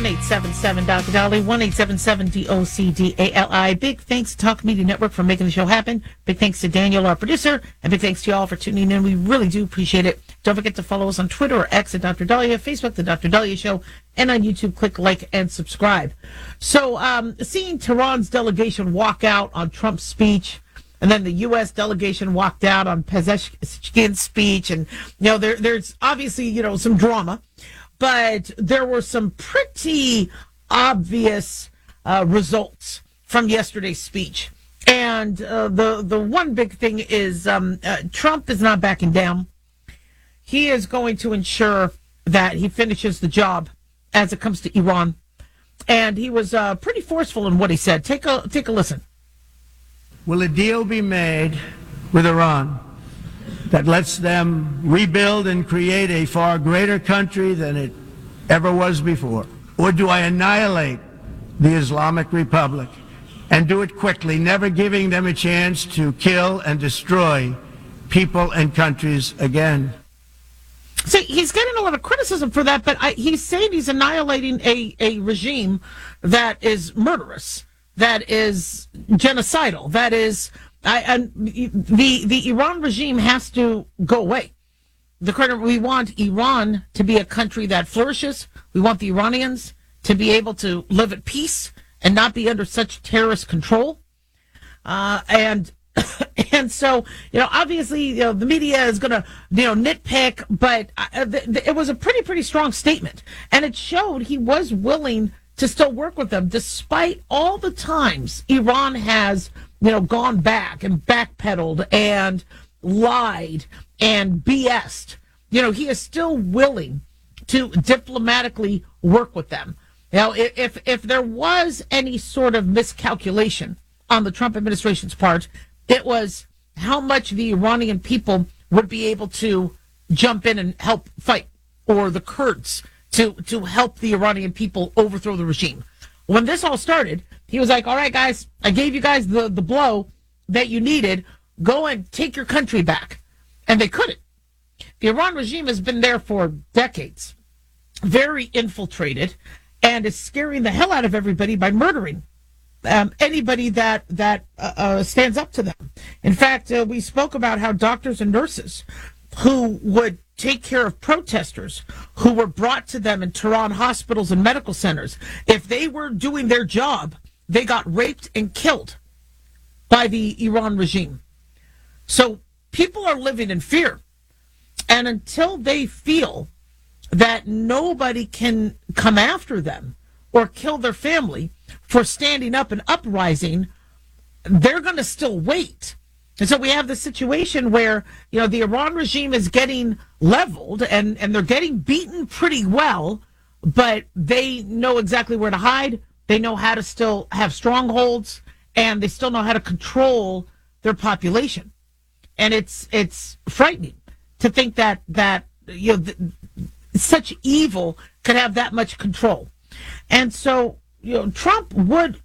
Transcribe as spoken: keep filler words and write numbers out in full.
eight seven seven Doctor Dolly, one eight seven seven D O C D A L I. Big thanks to Talk Media Network for making the show happen. Big thanks to Daniel, our producer, and big thanks to y'all for tuning in. We really do appreciate it. Don't forget to follow us on Twitter or X at Doctor Dahlia, Facebook, The Doctor Dahlia Show, and on YouTube, click like and subscribe. So, um, seeing Tehran's delegation walk out on Trump's speech, and then the U S delegation walked out on Pezeshkian's speech, and, you know, there, there's obviously, you know, some drama. But there were some pretty obvious uh, results from yesterday's speech. And uh, the, the one big thing is um, uh, Trump is not backing down. He is going to ensure that he finishes the job as it comes to Iran. And he was uh, pretty forceful in what he said. Take a, take a listen. Will a deal be made with Iran that lets them rebuild and create a far greater country than it ever was before? Or do I annihilate the Islamic Republic and do it quickly, never giving them a chance to kill and destroy people and countries again? So he's getting a lot of criticism for that, but I, he's saying he's annihilating a, a regime that is murderous, that is genocidal, that is... I, and the the Iran regime has to go away. The we want Iran to be a country that flourishes. We want the Iranians to be able to live at peace and not be under such terrorist control. Uh, and and so, you know, obviously, you know, the media is going to, you know, nitpick, but uh, th- th- it was a pretty, pretty strong statement. And it showed he was willing to still work with them, despite all the times Iran has, you know, gone back and backpedaled and lied and B S'd. You know, he is still willing to diplomatically work with them. You know, if if there was any sort of miscalculation on the Trump administration's part, it was how much the Iranian people would be able to jump in and help fight, or the Kurds to, to help the Iranian people overthrow the regime. When this all started, he was like, all right, guys, I gave you guys the, the blow that you needed. Go and take your country back. And they couldn't. The Iran regime has been there for decades, very infiltrated, and is scaring the hell out of everybody by murdering um, anybody that, that uh, uh, stands up to them. In fact, uh, we spoke about how doctors and nurses who would take care of protesters who were brought to them in Tehran hospitals and medical centers, if they were doing their job, they got raped and killed by the Iran regime. So people are living in fear. And until they feel that nobody can come after them or kill their family for standing up and uprising, they're going to still wait. And so we have the situation where, you know, the Iran regime is getting leveled and, and they're getting beaten pretty well, but they know exactly where to hide. They know how to still have strongholds, and they still know how to control their population. And it's it's frightening to think that, that you know, th- such evil could have that much control. And so, you know, Trump would